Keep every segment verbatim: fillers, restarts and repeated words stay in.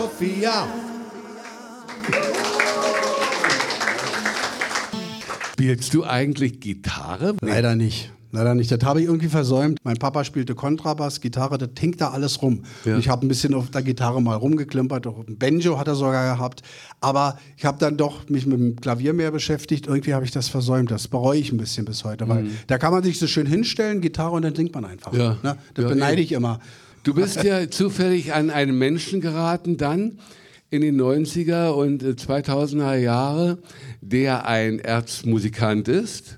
Sophia. Spielst du eigentlich Gitarre? Leider nicht. Leider nicht. Das habe ich irgendwie versäumt. Mein Papa spielte Kontrabass, Gitarre, das hing da alles rum. Ja. Und ich habe ein bisschen auf der Gitarre mal rumgeklimpert, auch ein Banjo hat er sogar gehabt. Aber ich habe dann doch mich mit dem Klavier mehr beschäftigt. Irgendwie habe ich das versäumt. Das bereue ich ein bisschen bis heute. Weil Mhm. da kann man sich so schön hinstellen, Gitarre, und dann singt man einfach. Ja. Ne? Das Ja, beneide eben. ich immer. Du bist ja zufällig an einen Menschen geraten dann in den neunziger und zweitausender Jahre, der ein Erzmusikant ist,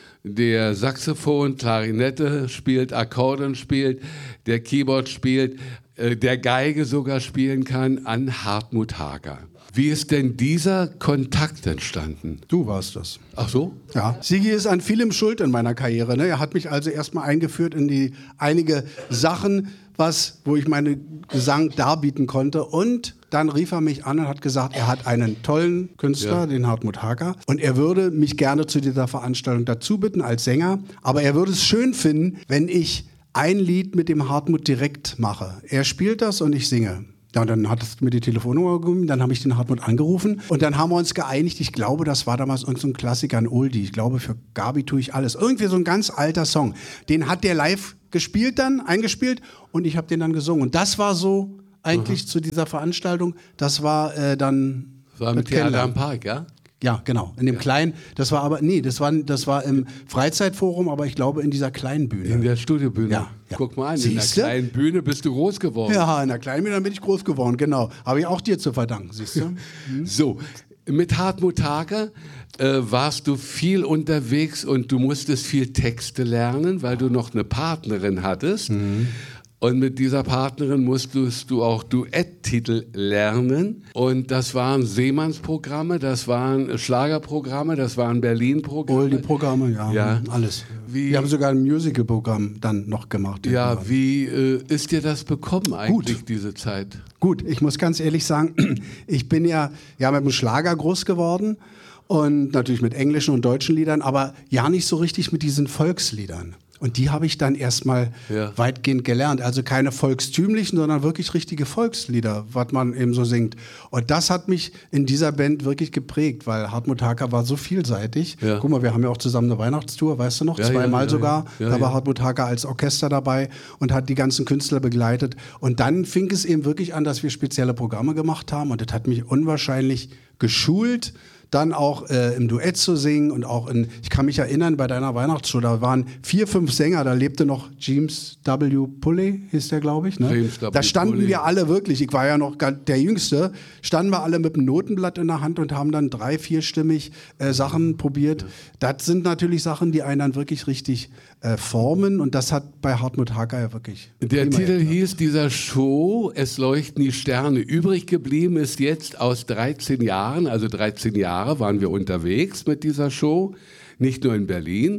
der Saxophon, Klarinette spielt, Akkordeon spielt, der Keyboard spielt, äh, der Geige sogar spielen kann, an Hartmut Hager. Wie ist denn dieser Kontakt entstanden? Du warst das. Ach so? Ja. Sigi ist an vielem schuld in meiner Karriere. Ne? Er hat mich also erstmal eingeführt in die einige Sachen, was, wo ich meinen Gesang darbieten konnte. Und dann rief er mich an und hat gesagt, er hat einen tollen Künstler, Ja. den Hartmut Hager. Und er würde mich gerne zu dieser Veranstaltung dazu bitten als Sänger. Aber er würde es schön finden, wenn ich ein Lied mit dem Hartmut direkt mache. Er spielt das und ich singe. Ja, und dann hat es mir die Telefonnummer gegeben, dann habe ich den Hartmut angerufen und dann haben wir uns geeinigt, ich glaube, das war damals irgendein so ein Klassiker, ein Oldie, ich glaube, für Gabi tue ich alles. Irgendwie so ein ganz alter Song. Den hat der live gespielt dann, eingespielt und ich habe den dann gesungen. Und das war so eigentlich mhm. zu dieser Veranstaltung, das war äh, dann... Das war mit Theater am Park, ja? Ja, genau, in dem Ja. kleinen, das war aber, nee, das war, das war im Freizeitforum, aber ich glaube in dieser kleinen Bühne. In der Studiobühne. Ja, ja. Guck mal an, Siehste? in der kleinen Bühne bist du groß geworden. Ja, in der kleinen Bühne bin ich groß geworden, genau. Habe ich auch dir zu verdanken, siehst du? So, mit Hartmut Hager äh, warst du viel unterwegs und du musstest viel Texte lernen, weil du noch eine Partnerin hattest. Mhm. Und mit dieser Partnerin musstest du auch Duetttitel lernen. Und das waren Seemannsprogramme, das waren Schlagerprogramme, das waren Berlin-Programme. Oldie-Programme, ja, Ja. alles. Wie- Wir haben sogar ein Musical-Programm dann noch gemacht. Ja, wie äh, ist dir das bekommen eigentlich, Gut. diese Zeit? Gut, ich muss ganz ehrlich sagen, ich bin ja, ja mit dem Schlager groß geworden und natürlich mit englischen und deutschen Liedern, aber ja nicht so richtig mit diesen Volksliedern. Und die habe ich dann erstmal Ja. weitgehend gelernt. Also keine volkstümlichen, sondern wirklich richtige Volkslieder, was man eben so singt. Und das hat mich in dieser Band wirklich geprägt, weil Hartmut Hager war so vielseitig. Ja. Guck mal, wir haben ja auch zusammen eine Weihnachtstour, weißt du noch? Ja, Zweimal ja, ja, sogar. ja. Ja, da war ja. Hartmut Hager als Orchester dabei und hat die ganzen Künstler begleitet. Und dann fing es eben wirklich an, dass wir spezielle Programme gemacht haben. Und das hat mich unwahrscheinlich geschult, dann auch äh, im Duett zu singen und auch in, ich kann mich erinnern, bei deiner Weihnachtsshow, da waren vier, fünf Sänger, da lebte noch James W. Pulley, hieß der, glaube ich. Ne? James W. Da standen Pulley. wir alle wirklich, ich war ja noch ganz der Jüngste, standen wir alle mit einem Notenblatt in der Hand und haben dann drei-, vierstimmig äh, Sachen probiert. Ja. Das sind natürlich Sachen, die einen dann wirklich richtig äh, formen und das hat bei Hartmut Hager ja wirklich... Der prima Titel geklappt. hieß dieser Show, Es leuchten die Sterne. Übrig geblieben ist jetzt aus dreizehn Jahren, also dreizehn Jahre waren wir unterwegs mit dieser Show, nicht nur in Berlin.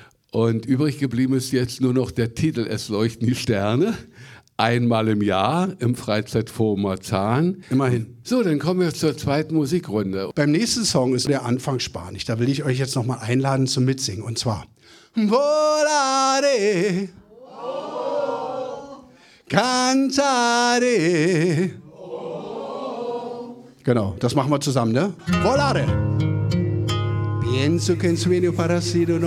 Und übrig geblieben ist jetzt nur noch der Titel Es leuchten die Sterne. Einmal im Jahr im Freizeitforum Marzahn. Immerhin. So, dann kommen wir zur zweiten Musikrunde. Beim nächsten Song ist der Anfang spanisch. Da will ich euch jetzt nochmal einladen zum Mitsingen. Und zwar Volare, Cantare. Genau, das machen wir zusammen, ne? Volare. Pienso que en sueño parecido no